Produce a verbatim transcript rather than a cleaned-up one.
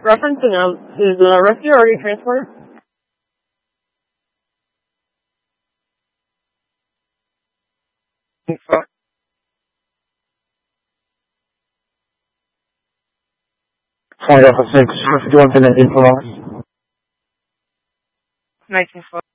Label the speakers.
Speaker 1: referencing, um, is the rescue already transported? Think so. Flight Alpha six, do you want to info us? nineteen twelve.